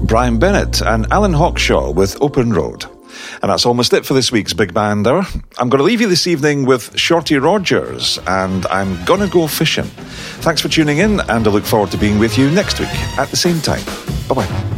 Brian Bennett and Alan Hawkshaw with Open Road. And that's almost it for this week's Big Band Hour. I'm going to leave you this evening with Shorty Rogers and I'm Gonna Go Fishing. Thanks for tuning in, and I look forward to being with you next week at the same time. Bye-bye.